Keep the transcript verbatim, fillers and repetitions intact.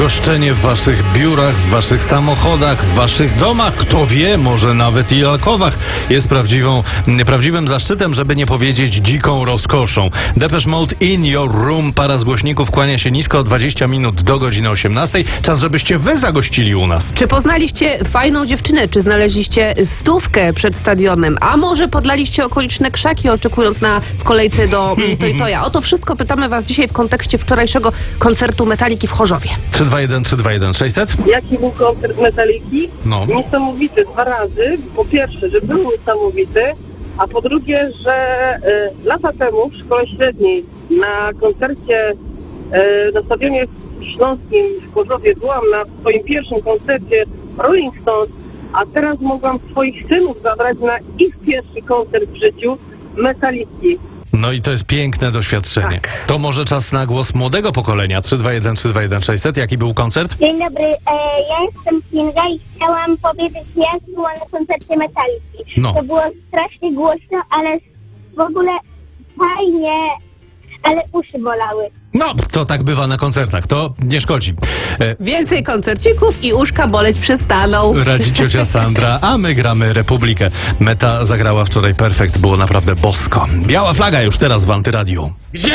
Goszczenie w waszych biurach, w waszych samochodach, w waszych domach, kto wie, może nawet i alkowach jest prawdziwą, prawdziwym zaszczytem, żeby nie powiedzieć dziką rozkoszą. Depeche Mode In Your Room, para z głośników kłania się nisko o dwadzieścia minut do godziny osiemnastej. Czas, żebyście wy zagościli u nas. Czy poznaliście fajną dziewczynę? Czy znaleźliście stówkę przed stadionem? A może podlaliście okoliczne krzaki, oczekując na w kolejce do Toj Toja? O to wszystko pytamy was dzisiaj w kontekście wczorajszego koncertu Metaliki w Chorzowie. trzy dwa jeden trzy dwa jeden sześćset. Jaki był koncert Metaliki? No. Niesamowity dwa razy. Po pierwsze, że był niesamowity, a po drugie, że y, lata temu w szkole średniej na koncercie y, na stadionie śląskim w Chorzowie byłam na swoim pierwszym koncercie Rolling Stones, a teraz mogłam swoich synów zabrać na ich pierwszy koncert w życiu Metaliki. No i to jest piękne doświadczenie. Tak. To może czas na głos młodego pokolenia. trzy dwa jeden trzy dwa jeden sześćset. Jaki był koncert? Dzień dobry, e, ja jestem Kinga i chciałam powiedzieć, jak było na koncercie Metaliki. No. To było strasznie głośno, ale w ogóle fajnie, ale uszy bolały. No, to tak bywa na koncertach. To nie szkodzi. E, Więcej koncercików i uszka boleć przestaną. radzi ciocia Sandra, a my gramy Republikę. Meta zagrała wczoraj perfekt. Było naprawdę bosko. Biała flaga już teraz w Antyradiu.